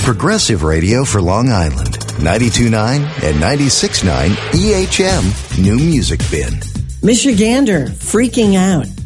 Progressive Radio for Long Island. 92.9 and 96.9 EHM New Music Bin. Michigander freaking out.